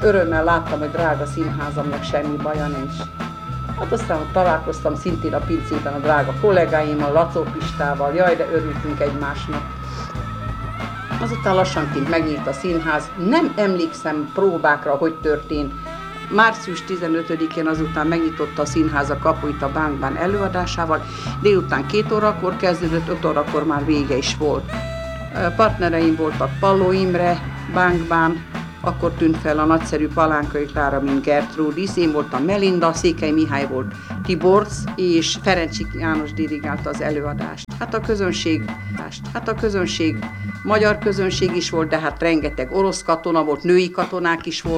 örömmel láttam, hogy drága színházamnak semmi baja nincs. Hát aztán találkoztam szintén a pincében a drága kollégáimmal, Lacó Pistával, jaj, de örültünk egymásnak. Azután lassanként megnyílt a színház, nem emlékszem próbákra, hogy történt. Március 15-én azután megnyitotta a színház a kapuit a Bánkban előadásával, délután 2 órakor kezdődött, 5 órakor már vége is volt. Partnereim voltak Palló Imre, Bánkban, akkor tűnt fel a nagyszerű Palánkai Klára, mint Gertrudis, én voltam Melinda, Székely Mihály volt Tiborc, és Ferencsik János dirigálta az előadást. Hát a közönség, magyar közönség is volt, de hát rengeteg orosz katona volt, női katonák is volt.